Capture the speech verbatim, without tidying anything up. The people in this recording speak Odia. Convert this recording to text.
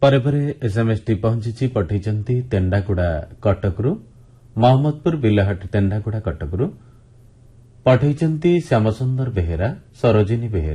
ପରେ ପରେ ଏସ୍ଏମ୍ଏସ୍ଟି ପହଞ୍ଚିଛି ପଠାଇଛନ୍ତି ତେଣ୍ଡାଗୁଡ଼ା କଟକରୁ ମହମ୍ମଦପୁର ବିଲହାଟ ତେଣ୍ଡାଗୁଡ଼ା କଟକରୁ ପଠାଇଛନ୍ତି ଶ୍ୟାମସୁନ୍ଦର ବେହେରା ସରୋଜିନୀ ବେହେରା।